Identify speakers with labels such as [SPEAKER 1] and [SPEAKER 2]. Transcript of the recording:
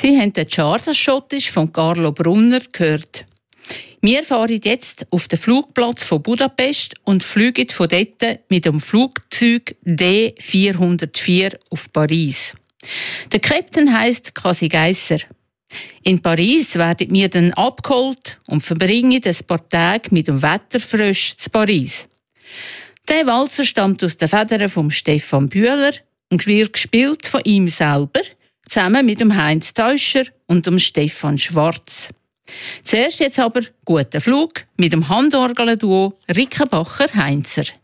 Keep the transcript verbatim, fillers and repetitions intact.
[SPEAKER 1] Sie haben den Charterschottisch von Carlo Brunner gehört. Wir fahren jetzt auf den Flugplatz von Budapest und fliegen von dort mit dem Flugzeug D vierhundertvier auf Paris. Der Captain heisst Kasi Geisser. In Paris werden wir dann abgeholt und verbringen ein paar Tage mit dem Wetterfrosch zu Paris. Der Walzer stammt aus den Federn von Stefan Bühler und wird gespielt von ihm selber, zusammen mit dem Heinz Täuscher und dem Stefan Schwarz. Zuerst jetzt aber guten Flug mit dem Handorgel-Duo Rickenbacher-Heinzer.